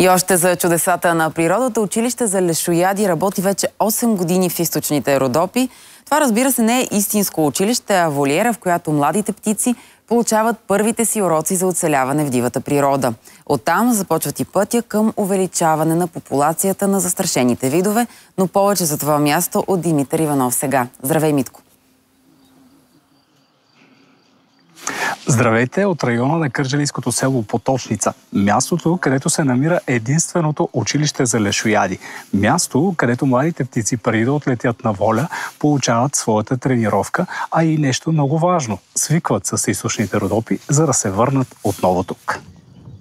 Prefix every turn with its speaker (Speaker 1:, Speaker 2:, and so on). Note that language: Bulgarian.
Speaker 1: И още за чудесата на природата. Училище за лешояди работи вече 8 години в източните Родопи. Това, разбира се, не е истинско училище, а волиера, в която младите птици получават първите си уроци за оцеляване в дивата природа. Оттам започват и пътя към увеличаване на популацията на застрашените видове, но повече за това място от Димитър Иванов сега. Здравей, Митко!
Speaker 2: Здравейте от района на кърджалийското село Поточница. Мястото, където се намира единственото училище за лешояди. Място, където младите птици преди да отлетят на воля, получават своята тренировка, а и нещо много важно – свикват с източните Родопи, за да се върнат отново тук.